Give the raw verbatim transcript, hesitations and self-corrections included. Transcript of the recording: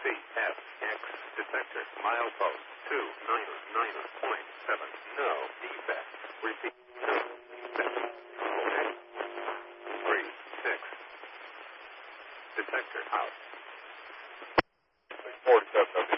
C F X detector milepost two nine nine point seven. No defect. Repeat. No defect. Okay. Three six. Detector out. six forty-seven.